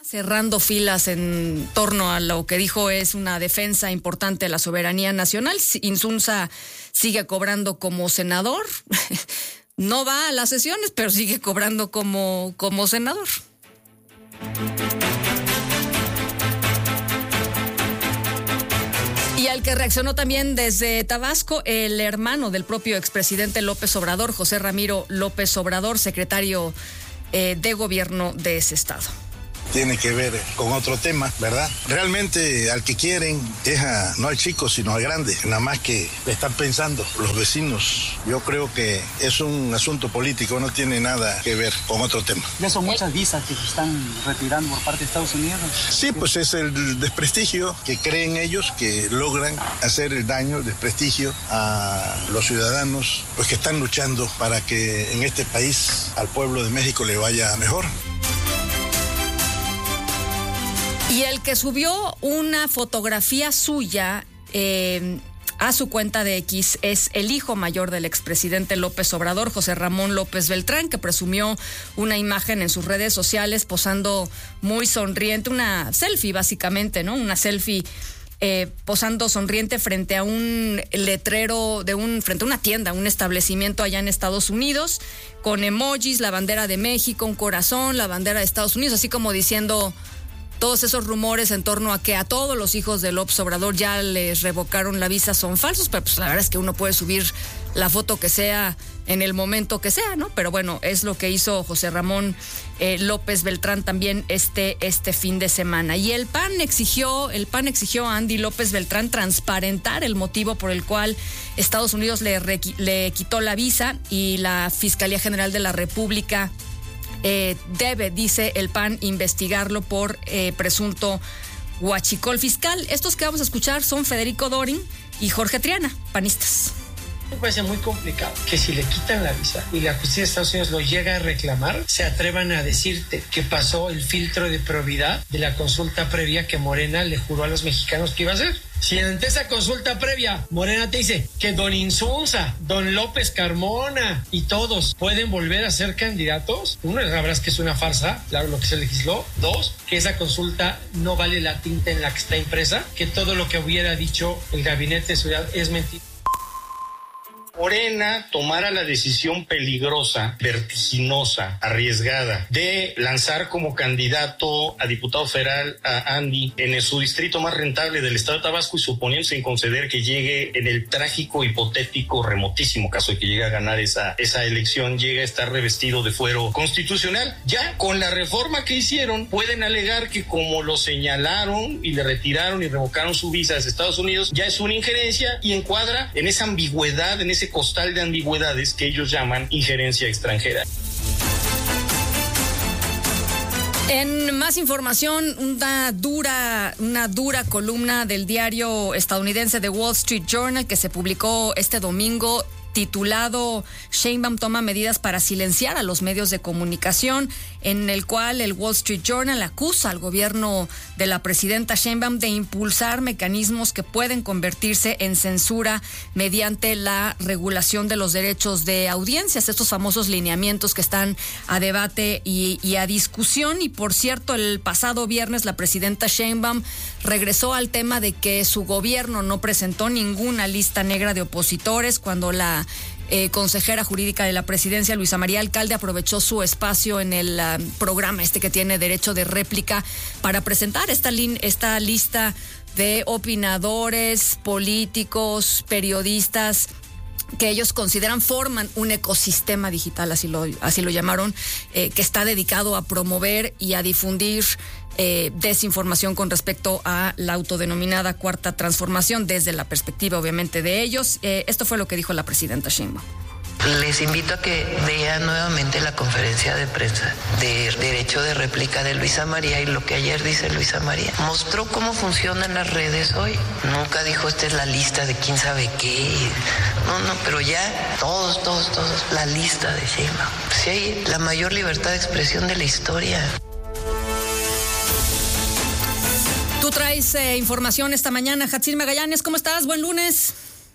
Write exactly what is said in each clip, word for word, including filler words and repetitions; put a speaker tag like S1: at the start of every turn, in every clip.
S1: Cerrando filas en torno a lo que dijo es una defensa importante de la soberanía nacional. Insunza sigue cobrando como senador. No va a las sesiones, pero sigue cobrando como, como senador. Y al que reaccionó también desde Tabasco, el hermano del propio expresidente López Obrador, José Ramiro López Obrador, secretario eh, de gobierno de ese estado.
S2: Tiene que ver con otro tema, ¿verdad? Realmente al que quieren es a, no al chico, sino al grande, nada más que están pensando los vecinos. Yo creo que es un asunto político, no tiene nada que ver con otro tema.
S3: Ya son muchas visas que se están retirando por parte de Estados Unidos.
S2: Sí, pues es el desprestigio que creen ellos, que logran hacer el daño, el desprestigio a los ciudadanos, pues que están luchando para que en este país al pueblo de México le vaya mejor.
S1: Y el que subió una fotografía suya eh, a su cuenta de X es el hijo mayor del expresidente López Obrador, José Ramón López Beltrán, que presumió una imagen en sus redes sociales posando muy sonriente, una selfie básicamente, ¿no? Una selfie eh, posando sonriente frente a un letrero de un, frente a una tienda, un establecimiento allá en Estados Unidos, con emojis, la bandera de México, un corazón, la bandera de Estados Unidos, así como diciendo todos esos rumores en torno a que a todos los hijos de López Obrador ya les revocaron la visa son falsos, pero pues la verdad es que uno puede subir la foto que sea en el momento que sea, ¿no? Pero bueno, es lo que hizo José Ramón eh, López Beltrán también este, este fin de semana. Y el P A N exigió, el P A N exigió a Andy López Beltrán transparentar el motivo por el cual Estados Unidos le, le quitó la visa, y la Fiscalía General de la República Eh, debe, dice el P A N, investigarlo por eh, presunto huachicol fiscal. Estos que vamos a escuchar son Federico Dorin y Jorge Triana, panistas.
S4: Me parece muy complicado que si le quitan la visa y la justicia de Estados Unidos lo llega a reclamar, se atrevan a decirte que pasó el filtro de probidad de la consulta previa que Morena le juró a los mexicanos que iba a hacer. Si ante esa consulta previa Morena te dice que don Insunza, don López Carmona y todos pueden volver a ser candidatos, uno, la verdad es que es una farsa, claro, lo que se legisló. Dos, que esa consulta no vale la tinta en la que está impresa, que todo lo que hubiera dicho el gabinete de seguridad es mentira.
S5: Morena tomara la decisión peligrosa, vertiginosa, arriesgada de lanzar como candidato a diputado federal a Andy en su distrito más rentable del estado de Tabasco, y suponiéndose en conceder que llegue en el trágico, hipotético, remotísimo caso de que llegue a ganar esa, esa elección, llegue a estar revestido de fuero constitucional. Ya con la reforma que hicieron pueden alegar que como lo señalaron y le retiraron y revocaron su visa a Estados Unidos, ya es una injerencia y encuadra en esa ambigüedad, en ese costal de ambigüedades que ellos llaman injerencia extranjera.
S1: En más información, una dura, una dura columna del diario estadounidense The Wall Street Journal que se publicó este domingo, titulado Sheinbaum toma medidas para silenciar a los medios de comunicación, en el cual el Wall Street Journal acusa al gobierno de la presidenta Sheinbaum de impulsar mecanismos que pueden convertirse en censura mediante la regulación de los derechos de audiencias, estos famosos lineamientos que están a debate y, y a discusión. Y por cierto, el pasado viernes la presidenta Sheinbaum regresó al tema de que su gobierno no presentó ninguna lista negra de opositores, cuando la Eh, consejera jurídica de la presidencia, Luisa María Alcalde, aprovechó su espacio en el uh, programa este que tiene derecho de réplica para presentar esta, lin- esta lista de opinadores, políticos, periodistas que ellos consideran forman un ecosistema digital, así lo, así lo llamaron, eh, que está dedicado a promover y a difundir eh, desinformación con respecto a la autodenominada Cuarta Transformación, desde la perspectiva obviamente de ellos. Eh, esto fue lo que dijo la presidenta Sheinbaum.
S6: Les invito a que vean nuevamente la conferencia de prensa de derecho de réplica de Luisa María, y lo que ayer dice Luisa María mostró cómo funcionan las redes hoy. Nunca dijo esta es la lista de quién sabe qué. No, no, pero ya todos, todos, todos, la lista de Sheinbaum. Sí, hay la mayor libertad de expresión de la historia.
S1: Tú traes eh, información esta mañana, Hatzil Magallanes, ¿cómo estás? Buen lunes.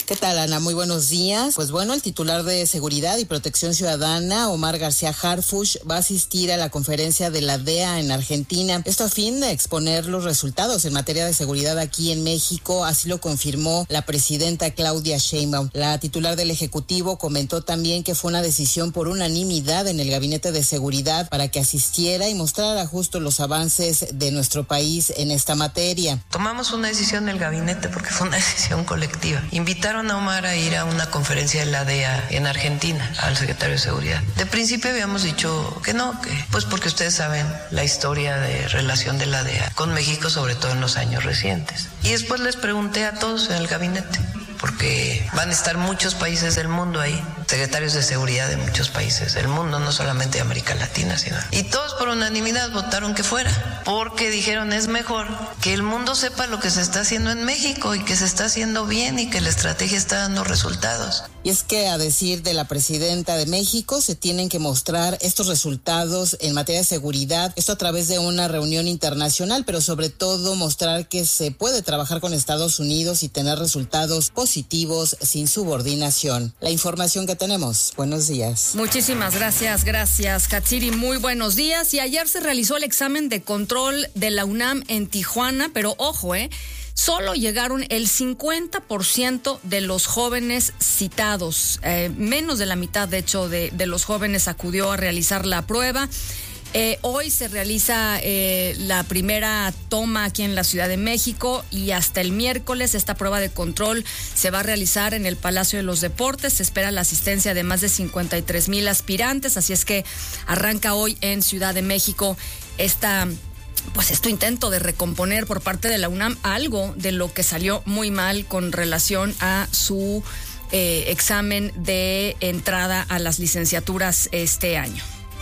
S7: ¿Qué tal, Ana? Muy buenos días. Pues bueno, el titular de Seguridad y Protección Ciudadana, Omar García Harfuch, va a asistir a la conferencia de la D E A en Argentina. Esto a fin de exponer los resultados en materia de seguridad aquí en México. Así lo confirmó la presidenta Claudia Sheinbaum. La titular del Ejecutivo comentó también que fue una decisión por unanimidad en el Gabinete de Seguridad para que asistiera y mostrara justo los avances de nuestro país en esta materia.
S6: Tomamos una decisión en el gabinete porque fue una decisión colectiva. Invitaron a Omar a ir a una conferencia de la D E A en Argentina, al secretario de Seguridad. De principio habíamos dicho que no, que pues porque ustedes saben la historia de relación de la D E A con México, sobre todo en los años recientes. Y después les pregunté a todos en el gabinete, porque van a estar muchos países del mundo ahí, secretarios de seguridad de muchos países del mundo, no solamente de América Latina, sino... Y todos por unanimidad votaron que fuera, porque dijeron es mejor que el mundo sepa lo que se está haciendo en México y que se está haciendo bien y que la estrategia está dando resultados.
S7: Y es que, a decir de la presidenta de México, se tienen que mostrar estos resultados en materia de seguridad, esto a través de una reunión internacional, pero sobre todo mostrar que se puede trabajar con Estados Unidos y tener resultados positivos sin subordinación. La información que tenemos. Buenos días.
S1: Muchísimas gracias, gracias, Katsiri. Muy buenos días. Y ayer se realizó el examen de control de la UNAM en Tijuana, pero ojo, eh, solo llegaron el cincuenta por ciento de los jóvenes citados. Eh, menos de la mitad, de hecho, de, de los jóvenes acudió a realizar la prueba. Eh, hoy se realiza eh, la primera toma aquí en la Ciudad de México y hasta el miércoles esta prueba de control se va a realizar en el Palacio de los Deportes. Se espera la asistencia de más de cincuenta y tres mil aspirantes, así es que arranca hoy en Ciudad de México esta... pues este intento de recomponer por parte de la UNAM algo de lo que salió muy mal con relación a su eh, examen de entrada a las licenciaturas este año.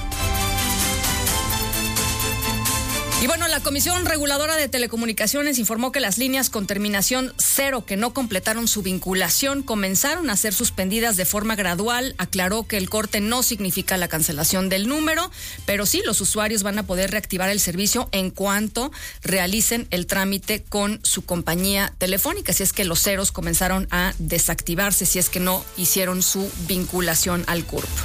S1: Y bueno, la Comisión Reguladora de Telecomunicaciones informó que las líneas con terminación cero que no completaron su vinculación comenzaron a ser suspendidas de forma gradual. Aclaró que el corte no significa la cancelación del número, pero sí los usuarios van a poder reactivar el servicio en cuanto realicen el trámite con su compañía telefónica, si es que los ceros comenzaron a desactivarse, si es que no hicieron su vinculación al C U R P.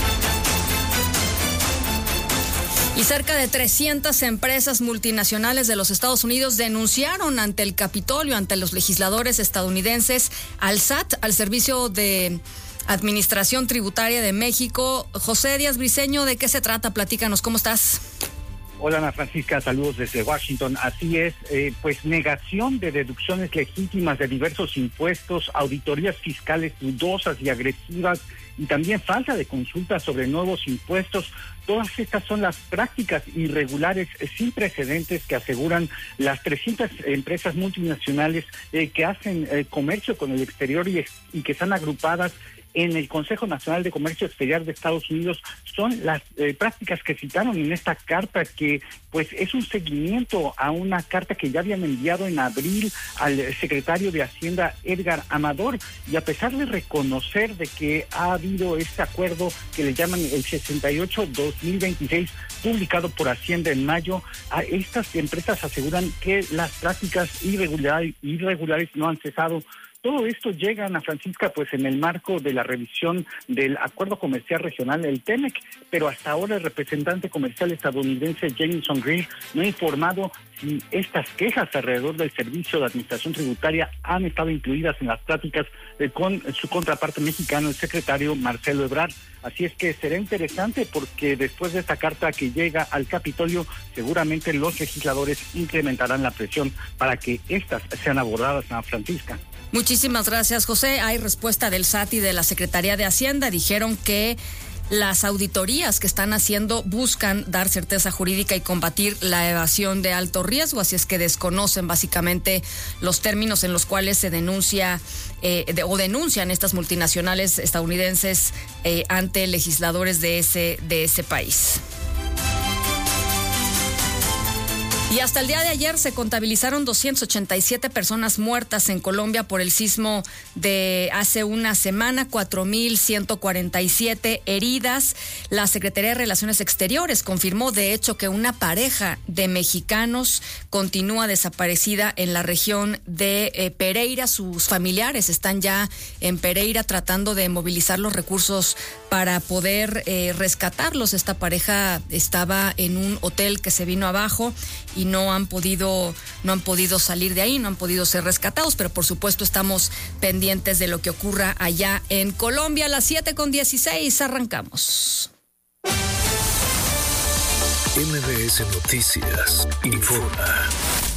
S1: Y cerca de trescientas empresas multinacionales de los Estados Unidos denunciaron ante el Capitolio, ante los legisladores estadounidenses, al S A T, al Servicio de Administración Tributaria de México. José Díaz Briceño, ¿de qué se trata? Platícanos, ¿cómo estás?
S8: Hola, Ana Francisca, saludos desde Washington. Así es, eh, pues negación de deducciones legítimas de diversos impuestos, auditorías fiscales dudosas y agresivas y también falta de consulta sobre nuevos impuestos. Todas estas son las prácticas irregulares eh, sin precedentes que aseguran las trescientas empresas multinacionales eh, que hacen eh, comercio con el exterior y, y que están agrupadas en el Consejo Nacional de Comercio Exterior de Estados Unidos. Son las eh, prácticas que citaron en esta carta, que pues es un seguimiento a una carta que ya habían enviado en abril al secretario de Hacienda, Edgar Amador, y a pesar de reconocer de que ha habido este acuerdo que le llaman el sesenta y ocho dos mil veintiséis, publicado por Hacienda en mayo, a estas empresas aseguran que las prácticas irregulares, irregulares no han cesado. Todo esto llega, Ana Francisca, pues en el marco de la revisión del Acuerdo Comercial Regional, el T M E C, pero hasta ahora el representante comercial estadounidense Jamison Greer no ha informado si estas quejas alrededor del Servicio de Administración Tributaria han estado incluidas en las prácticas eh, con su contraparte mexicano, el secretario Marcelo Ebrard. Así es que será interesante porque después de esta carta que llega al Capitolio, seguramente los legisladores incrementarán la presión para que estas sean abordadas, Ana Francisca.
S1: Muchísimas gracias, José. Hay respuesta del S A T y de la Secretaría de Hacienda. Dijeron que las auditorías que están haciendo buscan dar certeza jurídica y combatir la evasión de alto riesgo, así es que desconocen básicamente los términos en los cuales se denuncia eh, de, o denuncian estas multinacionales estadounidenses eh, ante legisladores de ese, de ese país. Y hasta el día de ayer se contabilizaron doscientas ochenta y siete personas muertas en Colombia por el sismo de hace una semana, cuatro mil ciento cuarenta y siete heridas. La Secretaría de Relaciones Exteriores confirmó, de hecho, que una pareja de mexicanos continúa desaparecida en la región de eh, Pereira. Sus familiares están ya en Pereira tratando de movilizar los recursos para poder eh, rescatarlos. Esta pareja estaba en un hotel que se vino abajo y no han podido no han podido salir de ahí, no han podido ser rescatados, pero por supuesto estamos pendientes de lo que ocurra allá en Colombia. A las siete con dieciséis arrancamos.
S9: M B S Noticias informa.